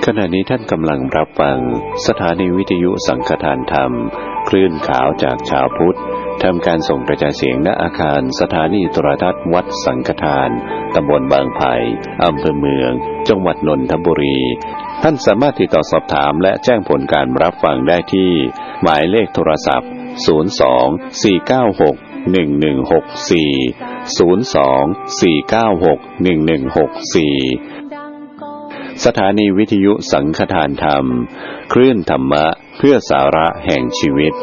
ขณะนี้ท่านกำลังรับฟังสถานีวิทยุสังฆทานธรรมคลื่นขาวจากชาวพุทธทำการส่งกระจายเสียงณอาคารสถานีโทรทัศน์วัดสังฆทานตำบลบางไผ่อำเภอเมืองจังหวัดนนทบุรีท่านสามารถติดต่อสอบถามและแจ้งผลการรับฟังได้ที่หมายเลขโทรศัพท์02-496-1164 สถานีวิทยุสังฆทานธรรมคลื่นธรรมะเพื่อสาระแห่งชีวิต